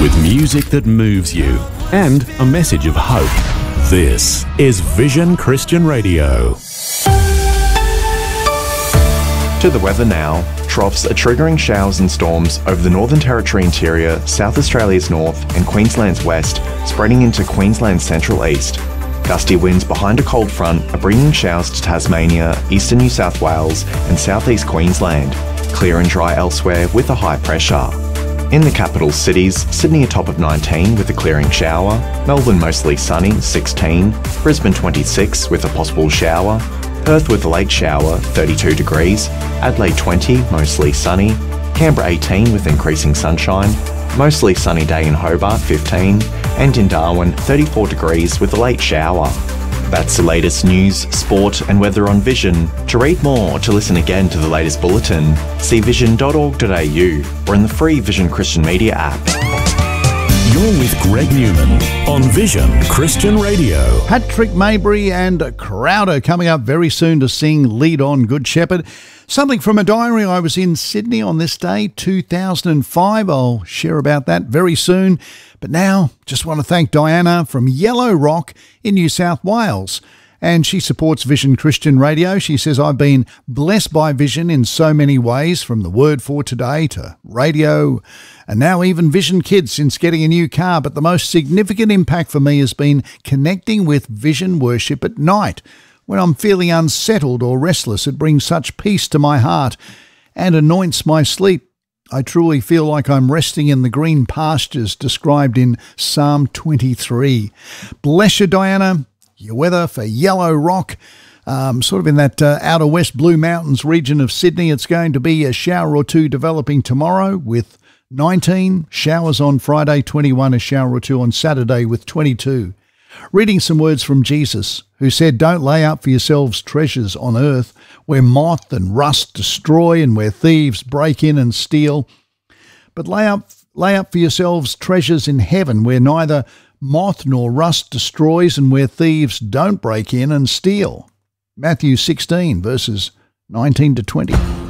with music that moves you and a message of hope. This is Vision Christian Radio. To the weather now. Troughs are triggering showers and storms over the Northern Territory interior, South Australia's north and Queensland's west, spreading into Queensland's central east. Gusty winds behind a cold front are bringing showers to Tasmania, eastern New South Wales and southeast Queensland. Clear and dry elsewhere with a high pressure. In the capital cities, Sydney atop of 19 with a clearing shower, Melbourne mostly sunny, 16, Brisbane 26 with a possible shower, Perth with a late shower, 32 degrees, Adelaide 20, mostly sunny, Canberra 18 with increasing sunshine, mostly sunny day in Hobart, 15, and in Darwin, 34 degrees with a late shower. That's the latest news, sport and weather on Vision. To read more or to listen again to the latest bulletin, see vision.org.au or in the free Vision Christian Media app. You're with Greg Newman on Vision Christian Radio. Patrick Maybury and Crowder coming up very soon to sing Lead On Good Shepherd. Something from a diary. I was in Sydney on this day, 2005. I'll share about that very soon. But now, just want to thank Diana from Yellow Rock in New South Wales. And she supports Vision Christian Radio. She says, I've been blessed by Vision in so many ways, from the Word for Today to radio, and now even Vision Kids since getting a new car. But the most significant impact for me has been connecting with Vision worship at night. When I'm feeling unsettled or restless, it brings such peace to my heart and anoints my sleep. I truly feel like I'm resting in the green pastures described in Psalm 23. Bless you, Diana. Your weather for Yellow Rock, sort of in that outer west Blue Mountains region of Sydney. It's going to be a shower or two developing tomorrow with 19 showers on Friday, 21 a shower or two on Saturday with 22. Reading some words from Jesus, who said, don't lay up for yourselves treasures on earth where moth and rust destroy and where thieves break in and steal, but lay up for yourselves treasures in heaven where neither moth nor rust destroys and where thieves don't break in and steal. Matthew 16 verses 19 to 20.